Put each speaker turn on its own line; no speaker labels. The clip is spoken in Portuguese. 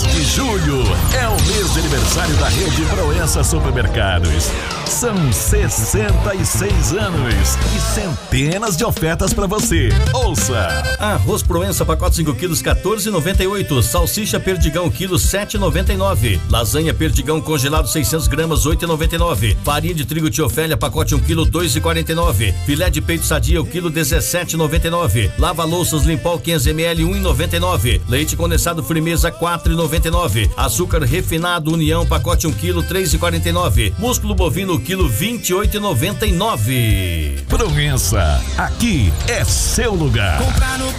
mês de julho é o mês de aniversário da rede Proença Supermercados. São 66 anos e centenas de ofertas para você. Ouça!
Arroz Proença, pacote 5 quilos, 14,98. Salsicha Perdigão, quilo, 7,99. Lasanha Perdigão congelado, 600 gramas, 8,99. Farinha de trigo Tiofélia, pacote 1 quilo, 2,49. Filé de peito sadia, o quilo, 17,99. Lava louças Limpol, 500 ml, 1,99. Leite condensado Frimeza, 4,99. Açúcar refinado União, pacote 1 quilo, 3,49. Músculo bovino, quilo, 28,99.
Proença, aqui é seu lugar.
Comprar no